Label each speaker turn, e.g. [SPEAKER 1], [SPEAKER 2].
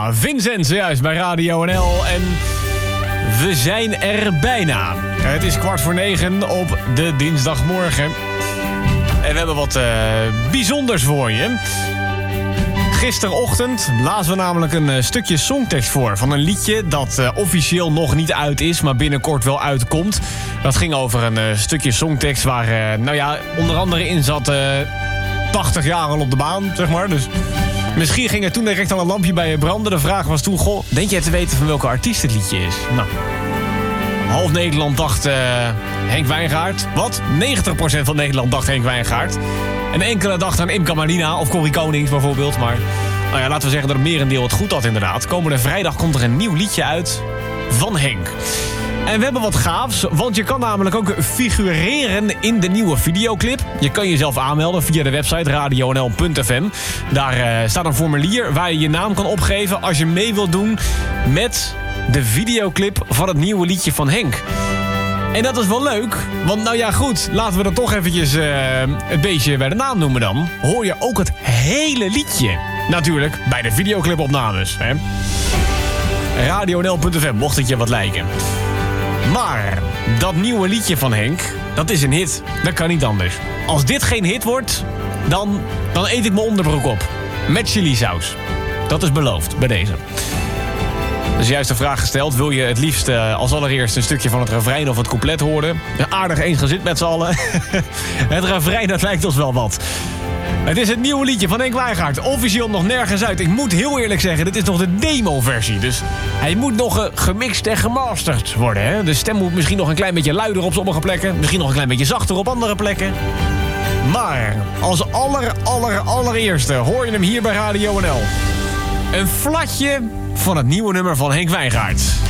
[SPEAKER 1] Vincent zojuist bij Radio NL en we zijn er bijna. Het is 8:45 op de dinsdagmorgen. En we hebben wat bijzonders voor je. Gisterochtend lazen we namelijk een stukje songtekst voor van een liedje dat officieel nog niet uit is, maar binnenkort wel uitkomt. Dat ging over een stukje songtekst waar onder andere in zat 80 jaar al op de baan, zeg maar. Dus misschien ging er toen direct al een lampje bij je branden. De vraag was toen, goh, denk jij te weten van welke artiest het liedje is? Nou, half Nederland dacht Henk Wijngaard. Wat? 90% van Nederland dacht Henk Wijngaard. En enkele dacht aan Imca Marina of Corrie Konings bijvoorbeeld. Maar laten we zeggen dat het merendeel het goed had inderdaad. Komende vrijdag komt er een nieuw liedje uit van Henk. En we hebben wat gaafs, want je kan namelijk ook figureren in de nieuwe videoclip. Je kan jezelf aanmelden via de website radionl.fm. Daar staat een formulier waar je je naam kan opgeven als je mee wilt doen met de videoclip van het nieuwe liedje van Henk. En dat is wel leuk, want goed, laten we dan toch eventjes het beestje bij de naam noemen dan. Hoor je ook het hele liedje. Natuurlijk, bij de videoclipopnames. Hè? radionl.fm, mocht het je wat lijken. Maar dat nieuwe liedje van Henk, dat is een hit. Dat kan niet anders. Als dit geen hit wordt, dan eet ik mijn onderbroek op. Met chilisaus. Dat is beloofd, bij deze. Dus juist de vraag gesteld, wil je het liefst als allereerst een stukje van het refrein of het couplet horen? Aardig eensgezind met z'n allen. Het refrein, dat lijkt ons wel wat. Het is het nieuwe liedje van Henk Wijngaard. Officieel nog nergens uit. Ik moet heel eerlijk zeggen, dit is nog de demo-versie. Dus hij moet nog gemixt en gemasterd worden. Hè? De stem moet misschien nog een klein beetje luider op sommige plekken. Misschien nog een klein beetje zachter op andere plekken. Maar als allereerste hoor je hem hier bij Radio NL. Een flatje van het nieuwe nummer van Henk Wijngaard.